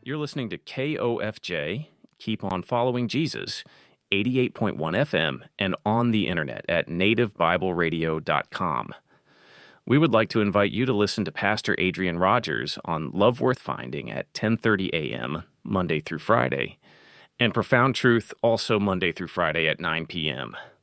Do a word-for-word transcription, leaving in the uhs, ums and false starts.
You're listening to K O F J, Keep On Following Jesus, eighty-eight point one F M, and on the internet at native bible radio dot com. We would like to invite you to listen to Pastor Adrian Rogers on Love Worth Finding at ten thirty a.m., Monday through Friday, and Profound Truth also Monday through Friday at nine p.m.